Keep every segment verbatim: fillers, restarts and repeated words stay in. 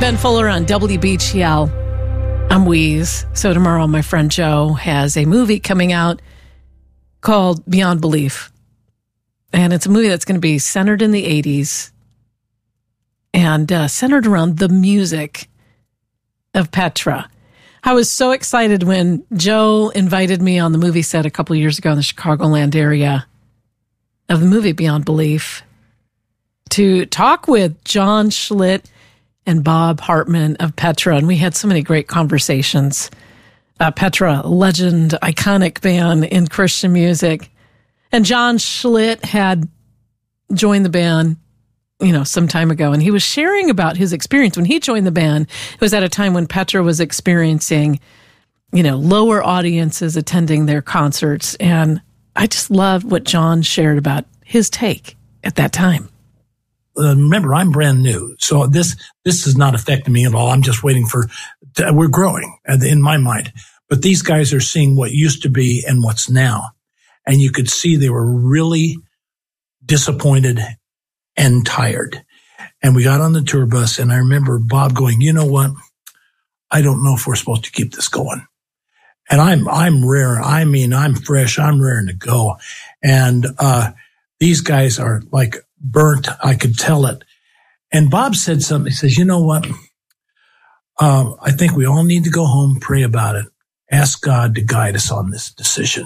Ben Fuller on W B G L. I'm Wheeze. So tomorrow my friend Joe has a movie coming out called Beyond Belief. And it's a movie that's going to be centered in the eighties and uh, centered around the music of Petra. I was so excited when Joe invited me on the movie set a couple of years ago in the Chicagoland area of the movie Beyond Belief to talk with John Schlitt and Bob Hartman of Petra. And we had so many great conversations. Uh, Petra, legend, iconic band in Christian music. And John Schlitt had joined the band, you know, some time ago. And he was sharing about his experience when he joined the band. It was at a time when Petra was experiencing, you know, lower audiences attending their concerts. And I just loved what John shared about his take at that time. Uh, remember, I'm brand new, so this this is not affecting me at all. I'm just waiting for, we're growing in my mind. But these guys are seeing what used to be and what's now. And you could see they were really disappointed and tired. And we got on the tour bus, and I remember Bob going, you know what? I don't know if we're supposed to keep this going. And I'm I'm rare. I mean, I'm fresh. I'm raring to go. And uh these guys are like burnt. I could tell it. And Bob said something. He says, you know what? Um, I think we all need to go home, pray about it, ask God to guide us on this decision.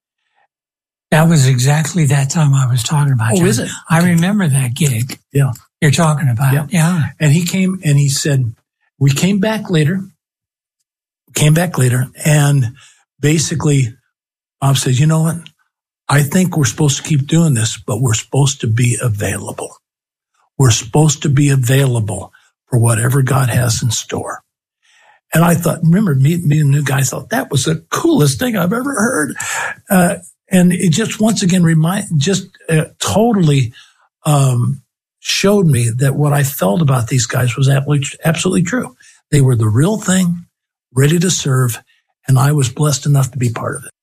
That was exactly that time I was talking about. Oh, John. is it? I Okay. remember that gig. Yeah. You're talking about. Yeah. Yeah. And he came and he said, we came back later, came back later. And basically Bob says, you know what? I think we're supposed to keep doing this, but we're supposed to be available. We're supposed to be available for whatever God has in store. And I thought, remember, meeting me, a new guy, I thought that was the coolest thing I've ever heard. Uh, and it just once again remind, just uh, totally um, showed me that what I felt about these guys was absolutely, absolutely true. They were the real thing, ready to serve, and I was blessed enough to be part of it.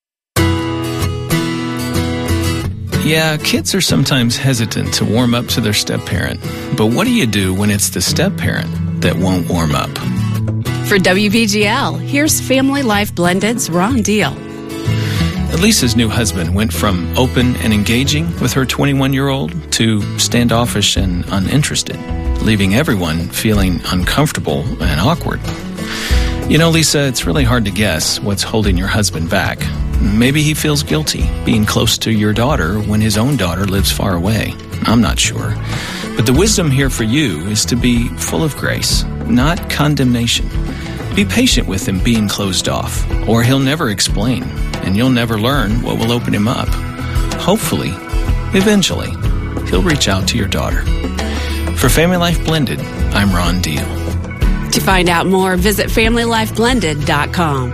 Yeah, kids are sometimes hesitant to warm up to their step-parent. But what do you do when it's the step-parent that won't warm up? For W B G L, here's Family Life Blended's Ron Deal. Elisa's new husband went from open and engaging with her twenty-one-year-old to standoffish and uninterested, leaving everyone feeling uncomfortable and awkward. You know, Lisa, it's really hard to guess what's holding your husband back. Maybe he feels guilty being close to your daughter when his own daughter lives far away. I'm not sure. But the wisdom here for you is to be full of grace, not condemnation. Be patient with him being closed off, or he'll never explain, and you'll never learn what will open him up. Hopefully, eventually, he'll reach out to your daughter. For Family Life Blended, I'm Ron Deal. To find out more, visit family life blended dot com.